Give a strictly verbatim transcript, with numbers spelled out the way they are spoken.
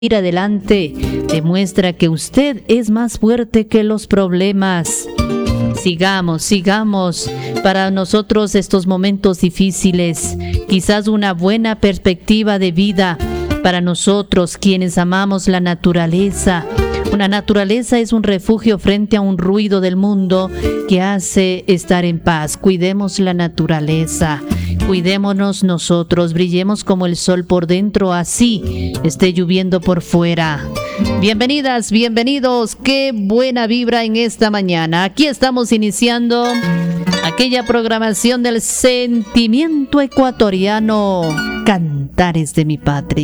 Ir adelante demuestra que usted es más fuerte que los problemas. Sigamos, sigamos. Para nosotros estos momentos difíciles, quizás una buena perspectiva de vida para nosotros quienes amamos la naturaleza. Una naturaleza es un refugio frente a un ruido del mundo que hace estar en paz. Cuidemos la naturaleza. Cuidémonos nosotros, brillemos como el sol por dentro, así esté lloviendo por fuera. Bienvenidas, bienvenidos, qué buena vibra en esta mañana. Aquí estamos iniciando aquella programación del sentimiento ecuatoriano, Cantares de mi Patria.